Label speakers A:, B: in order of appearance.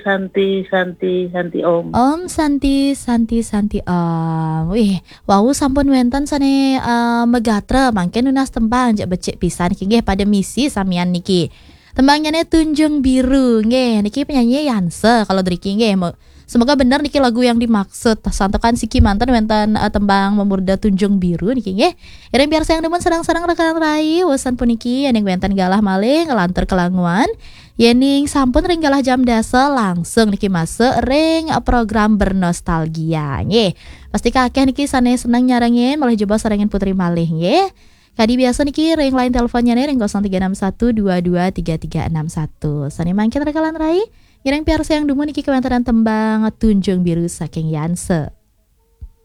A: Santi Om.
B: Om Santi Om. Wih, wau sampun wenten sane megatra mangke nunas tembang jak becik pisan iki nggih pada misi samian niki. Tembangnya nih Tunjung Biru nggih. Niki penyanyi Yanse kalau driki nggih. Semoga benar niki lagu yang dimaksud. Santokan Siki mantan wenten tembang memurda Tunjung Biru niki nggih. Ireng biar sayang demen serang-serang rekan rai wasan puniki yang wenten galah maling ngelantur kelanguan. Yening sampun ring galah jam dasa langsung niki masuk ring program bernostalgia nggih. Pasti kakek niki sane seneng nyarengin malah coba sarengin Putri malih nggih. Kadi biasa niki ring line teleponnya nih ring 0361223361. Sane mangkin rekalan rai. Ireng piar sayang dumu niki kewenteran tembang Tunjung Biru saking Yanse.